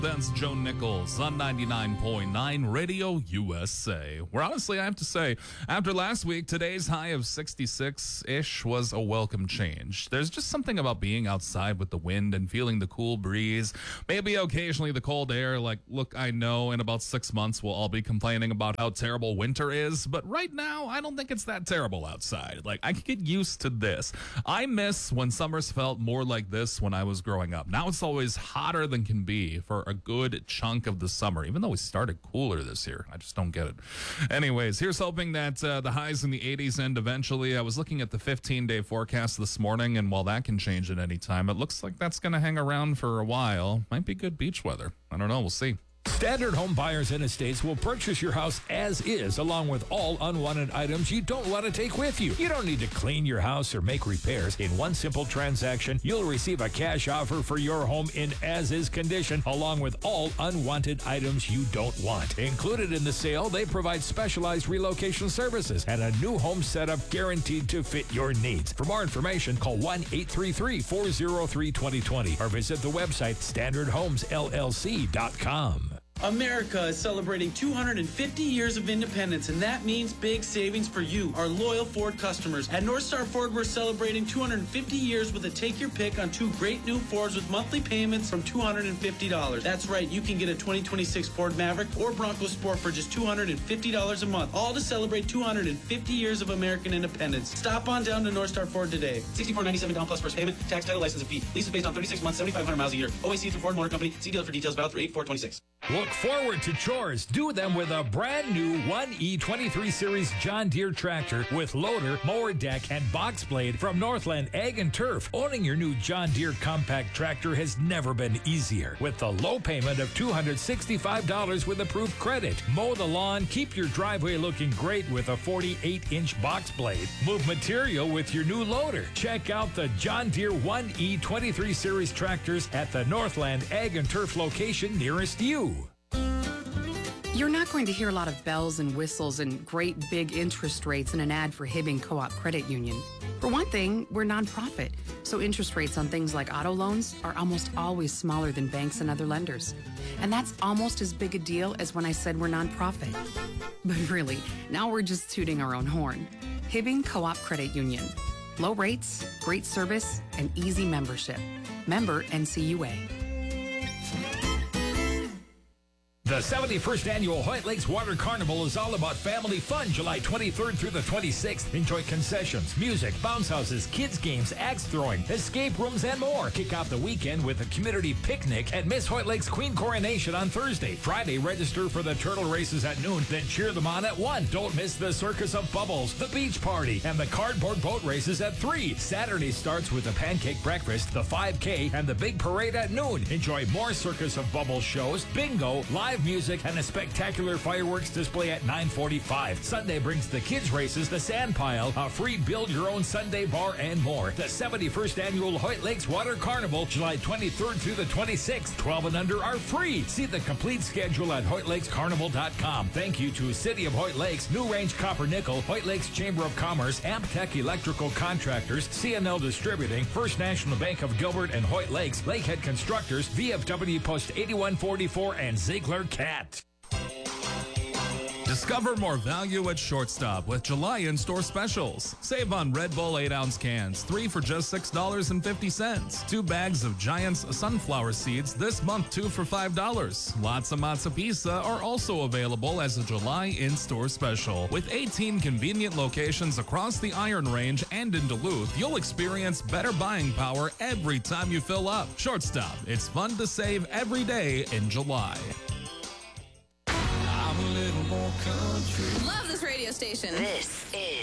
That's Joe Nichols on 99.9 Radio USA. Where honestly, I have to say, after last week, today's high of 66-ish was a welcome change. There's just something about being outside with the wind and feeling the cool breeze. Maybe occasionally the cold air. Like, look, I know in about 6 months we'll all be complaining about how terrible winter is, but right now, I don't think it's that terrible outside. Like, I can get used to this. I miss when summers felt more like this when I was growing up. Now it's always hotter than can be for a good chunk of the summer, even though we started cooler this year. I just don't get it. Anyways, here's hoping that the highs in the 80s end eventually. I was looking at the 15-day forecast this morning, and while that can change at any time, it looks like that's going to hang around for a while. Might be good beach weather. I don't know. We'll see. Standard Home Buyers and Estates will purchase your house as is, along with all unwanted items you don't want to take with you. You don't need to clean your house or make repairs. In one simple transaction, you'll receive a cash offer for your home in as-is condition, along with all unwanted items you don't want. Included in the sale, they provide specialized relocation services and a new home setup guaranteed to fit your needs. For more information, call 1-833-403-2020 or visit the website standardhomesllc.com. America is celebrating 250 years of independence, and that means big savings for you, our loyal Ford customers. At North Star Ford, we're celebrating 250 years with a take-your-pick on two great new Fords with monthly payments from $250. That's right, you can get a 2026 Ford Maverick or Bronco Sport for just $250 a month, all to celebrate 250 years of American independence. Stop on down to North Star Ford today. $64.97 down plus first payment, tax, title, license, and fee. Lease is based on 36 months, 7,500 miles a year. OAC through Ford Motor Company. See dealer for details. Valid through 8/4/26. Look forward to chores. Do them with a brand new 1E23 Series John Deere tractor with loader, mower deck, and box blade from Northland Ag and Turf. Owning your new John Deere compact tractor has never been easier. With the low payment of $265 with approved credit. Mow the lawn, keep your driveway looking great with a 48-inch box blade. Move material with your new loader. Check out the John Deere 1E23 Series tractors at the Northland Ag and Turf location nearest you. You're not going to hear a lot of bells and whistles and great big interest rates in an ad for Hibbing Co-op Credit Union. For one thing, we're nonprofit, so interest rates on things like auto loans are almost always smaller than banks and other lenders. And that's almost as big a deal as when I said we're nonprofit. But really, now we're just tooting our own horn. Hibbing Co-op Credit Union. Low rates, great service, and easy membership. Member NCUA. The 71st Annual Hoyt Lakes Water Carnival is all about family fun July 23rd through the 26th. Enjoy concessions, music, bounce houses, kids games, axe throwing, escape rooms, and more. Kick off the weekend with a community picnic at Miss Hoyt Lake's Queen Coronation on Thursday. Friday, register for the turtle races at noon, then cheer them on at 1. Don't miss the Circus of Bubbles, the beach party, and the cardboard boat races at 3. Saturday starts with the pancake breakfast, the 5K, and the big parade at noon. Enjoy more Circus of Bubbles shows, bingo, live music, and a spectacular fireworks display at 9:45. Sunday brings the kids races, the sand pile, a free build-your-own Sunday bar, and more. The 71st Annual Hoyt Lakes Water Carnival, July 23rd through the 26th. 12 and under are free. See the complete schedule at HoytLakesCarnival.com. Thank you to City of Hoyt Lakes, New Range Copper Nickel, Hoyt Lakes Chamber of Commerce, Amptech Electrical Contractors, CNL Distributing, First National Bank of Gilbert and Hoyt Lakes, Lakehead Constructors, VFW Post 8144, and Ziegler Cat. Discover more value at Shortstop with July in-store specials. Save on Red Bull 8-ounce cans, 3 for just $6.50. 2 bags of Giants sunflower seeds this month, 2 for $5. Lots of matzo pizza are also available as a July in-store special. With 18 convenient locations across the Iron Range and in Duluth, you'll experience better buying power every time you fill up. Shortstop, it's fun to save every day in July. Love this radio station. This is